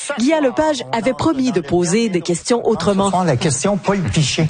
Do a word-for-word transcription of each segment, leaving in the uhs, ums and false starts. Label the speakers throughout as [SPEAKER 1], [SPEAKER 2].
[SPEAKER 1] Guy Lepage avait promis de poser des questions autrement.
[SPEAKER 2] La question, pas le cliché.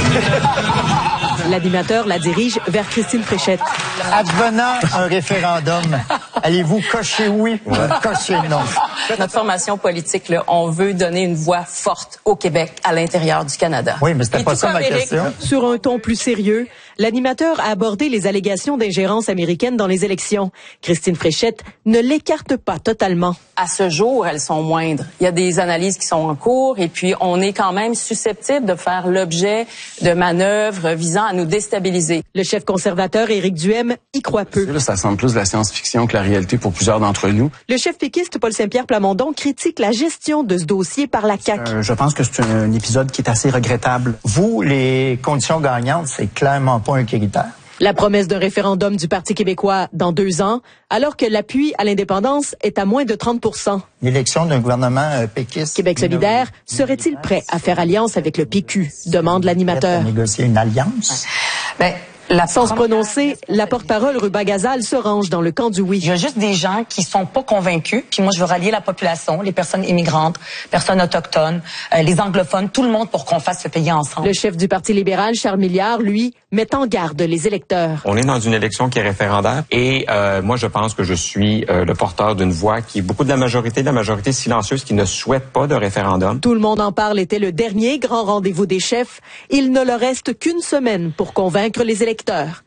[SPEAKER 1] L'animateur la dirige vers Christine Fréchette.
[SPEAKER 2] Advenant un référendum, allez-vous cocher oui ou cocher non?
[SPEAKER 3] Notre formation politique, là, on veut donner une voix forte au Québec, à l'intérieur du Canada.
[SPEAKER 2] Oui, mais c'était pas ça ma
[SPEAKER 3] Éric,
[SPEAKER 2] question.
[SPEAKER 1] Sur un ton plus sérieux, l'animateur a abordé les allégations d'ingérence américaine dans les élections. Christine Fréchette ne l'écarte pas totalement.
[SPEAKER 3] À ce jour, elles sont moindres. Il y a des analyses qui sont en cours et puis on est quand même susceptible de faire l'objet de manœuvres visant à nous déstabiliser.
[SPEAKER 1] Le chef conservateur Éric Duhem y croit peu.
[SPEAKER 4] Là, ça semble plus de la science-fiction que la réalité pour plusieurs d'entre nous.
[SPEAKER 1] Le chef péquiste Paul Saint-Pierre Plamondon critique la gestion de ce dossier par la C A Q.
[SPEAKER 5] Euh, je pense que c'est un, un épisode qui est assez regrettable.
[SPEAKER 2] Vous, les conditions gagnantes, c'est clairement pas un critère.
[SPEAKER 1] La promesse d'un référendum du Parti québécois dans deux ans, alors que l'appui à l'indépendance est à moins de trente pour cent.
[SPEAKER 2] L'élection d'un gouvernement euh, péquiste...
[SPEAKER 1] Québec solidaire serait-il prêt à faire alliance avec le P Q, demande l'animateur.
[SPEAKER 2] Négocier une alliance?
[SPEAKER 3] Ben, la
[SPEAKER 1] Sans se prononcer, la porte-parole Ruba Gazal se range dans le camp du oui.
[SPEAKER 3] Il y a juste des gens qui sont pas convaincus. Puis moi, je veux rallier la population, les personnes immigrantes, personnes autochtones, euh, les anglophones, tout le monde pour qu'on fasse ce pays ensemble.
[SPEAKER 1] Le chef du Parti libéral, Charles Milliard, lui, met en garde les électeurs.
[SPEAKER 6] On est dans une élection qui est référendaire et euh, moi, je pense que je suis euh, le porteur d'une voix qui est beaucoup de la majorité, de la majorité silencieuse qui ne souhaite pas de référendum.
[SPEAKER 1] Tout le monde en parle était le dernier grand rendez-vous des chefs. Il ne leur reste qu'une semaine pour convaincre les électeurs.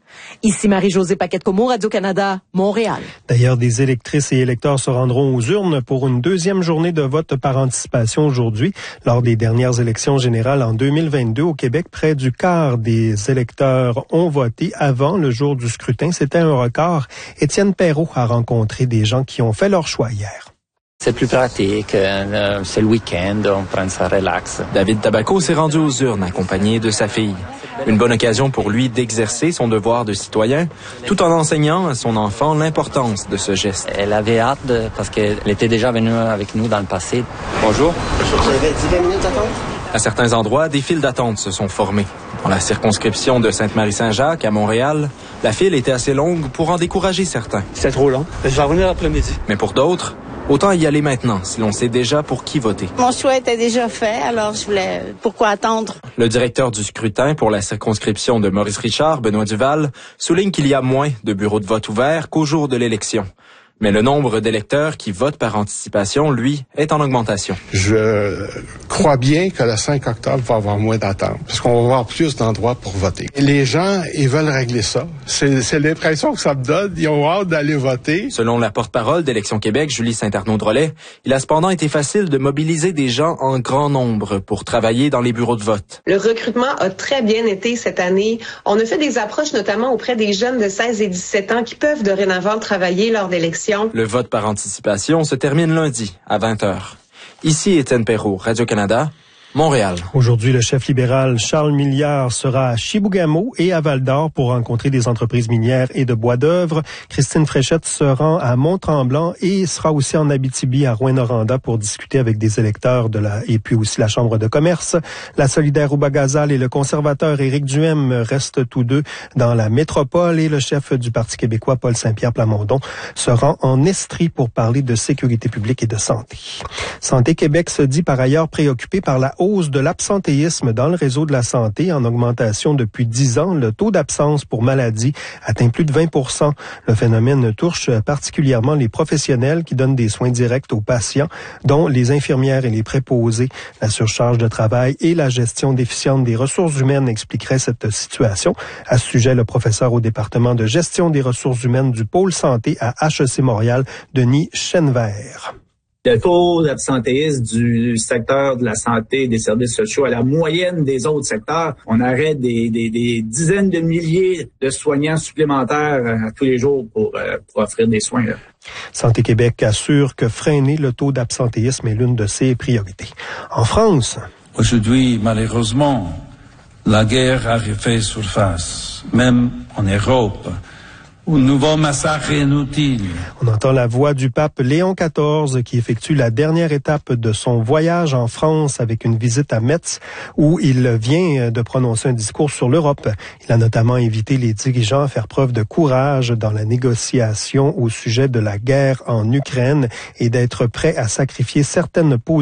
[SPEAKER 1] Ici Marie-Josée Paquette-Comeau, Radio-Canada, Montréal.
[SPEAKER 7] D'ailleurs, des électrices et électeurs se rendront aux urnes pour une deuxième journée de vote par anticipation aujourd'hui. Lors des dernières élections générales en deux mille vingt-deux au Québec, près du quart des électeurs ont voté avant le jour du scrutin. C'était un record. Étienne Perrault a rencontré des gens qui ont fait leur choix hier.
[SPEAKER 8] C'est plus pratique, euh, c'est le week-end, on prend ça relax.
[SPEAKER 9] David Tabaco s'est rendu aux urnes accompagné de sa fille. Une bonne occasion pour lui d'exercer son devoir de citoyen, tout en enseignant à son enfant l'importance de ce geste.
[SPEAKER 8] Elle avait hâte de, parce qu'elle était déjà venue avec nous dans le passé.
[SPEAKER 9] Bonjour.
[SPEAKER 10] Vous avez dix minutes d'attente?
[SPEAKER 9] À certains endroits, des files d'attente se sont formées. Dans la circonscription de Sainte-Marie-Saint-Jacques, à Montréal, la file était assez longue pour en décourager certains.
[SPEAKER 10] C'est trop long. Je vais revenir après-midi.
[SPEAKER 9] Mais pour d'autres, autant y aller maintenant, si l'on sait déjà pour qui voter.
[SPEAKER 11] Mon choix était déjà fait, alors je voulais... Pourquoi attendre?
[SPEAKER 9] Le directeur du scrutin pour la circonscription de Maurice-Richard, Benoît Duval, souligne qu'il y a moins de bureaux de vote ouverts qu'au jour de l'élection. Mais le nombre d'électeurs qui votent par anticipation, lui, est en augmentation.
[SPEAKER 12] Je crois bien que le cinq octobre va avoir moins d'attente, parce qu'on va avoir plus d'endroits pour voter. Les gens, ils veulent régler ça. C'est, c'est l'impression que ça me donne. Ils ont hâte d'aller voter.
[SPEAKER 9] Selon la porte-parole d'Élections Québec, Julie Saint-Arnaud-Drolet, il a cependant été facile de mobiliser des gens en grand nombre pour travailler dans les bureaux de vote.
[SPEAKER 13] Le recrutement a très bien été cette année. On a fait des approches notamment auprès des jeunes de seize et dix-sept ans qui peuvent dorénavant travailler lors d'élections.
[SPEAKER 9] Le vote par anticipation se termine lundi à vingt heures. Ici Étienne Perrault, Radio-Canada, Montréal.
[SPEAKER 7] Aujourd'hui, le chef libéral Charles Milliard sera à Chibougamau et à Val-d'Or pour rencontrer des entreprises minières et de bois d'œuvre. Christine Fréchette se rend à Mont-Tremblant et sera aussi en Abitibi à Rouyn-Noranda pour discuter avec des électeurs de la et puis aussi la Chambre de commerce. La solidaire Ruba Gazal et le conservateur Éric Duhem restent tous deux dans la métropole et le chef du Parti québécois Paul Saint-Pierre Plamondon se rend en Estrie pour parler de sécurité publique et de santé. Santé Québec se dit par ailleurs préoccupé par la hausse de l'absentéisme dans le réseau de la santé en augmentation depuis dix ans. Le taux d'absence pour maladie atteint plus de vingt pour cent. Le phénomène touche particulièrement les professionnels qui donnent des soins directs aux patients, dont les infirmières et les préposés. La surcharge de travail et la gestion déficiente des ressources humaines expliqueraient cette situation. À ce sujet, le professeur au département de gestion des ressources humaines du pôle santé à H E C Montréal, Denis Chenevert.
[SPEAKER 14] Le taux d'absentéisme du secteur de la santé et des services sociaux à la moyenne des autres secteurs, on arrête des, des, des dizaines de milliers de soignants supplémentaires à tous les jours pour, euh, pour offrir des soins. Là.
[SPEAKER 7] Santé Québec assure que freiner le taux d'absentéisme est l'une de ses priorités. En France...
[SPEAKER 15] Aujourd'hui, malheureusement, la guerre a refait surface, même en Europe. Un nouveau massacre inutile.
[SPEAKER 7] On entend la voix du pape Léon quatorze qui effectue la dernière étape de son voyage en France avec une visite à Metz où il vient de prononcer un discours sur l'Europe. Il a notamment invité les dirigeants à faire preuve de courage dans la négociation au sujet de la guerre en Ukraine et d'être prêts à sacrifier certaines positions